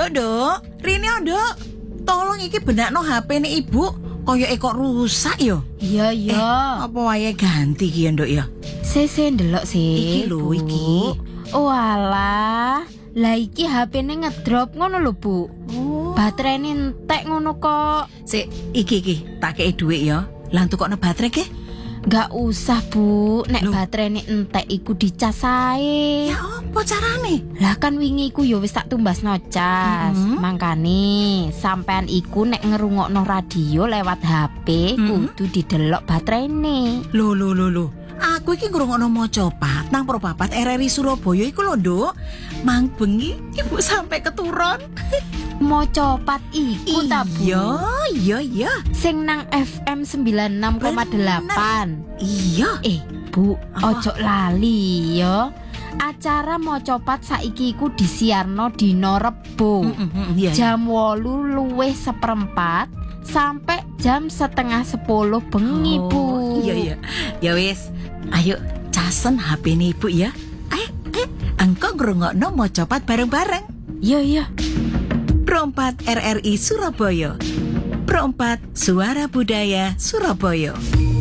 Nduk, Rini Nduk. Tolong iki benakno HP-ne Ibu, kaya kok rusak yo. Iya. Apa wae ganti ki ya, Nduk ya? Sese ndelok sih. Iki lho, Bu. iki. Oh alah, lah iki HP-ne ngedrop ngono lho, Bu. Oh. Baterainya entek ngono kok. Sik, iki tak kei dhuwit ya. Lah tukokno baterai ke? Gak usah, Bu. Nek Loh. baterainya entek iku dicas ae. Ya apa carane? Lah kan wingi iku ya wis tak tumbasno cas. Mangkane sampean iku nek ngerungokno radio lewat HP kudu didelok baterainya. Lho. Aku iki ngrungokno Mojopat nang Propapat RRI Surabaya iku lho, Nduk. Mang bengi Ibu sampai keturun. Mojopat iku ta, Bu? Iya. Sing nang FM 96,8. Iya. Bu, Apa? ojo lali ya. Acara Mojopat saiki iku disiarno dina Rebo. Iya. Jam 8:04 sampai jam 9:30 bengi, Bu. Iya. Ya wis. Ayo casen HP-ne Ibu ya. Ayo. Engko ngrungokno Mojopat bareng-bareng. Iya. Pro4 RRI Surabaya. Pro4 Suara Budaya Surabaya.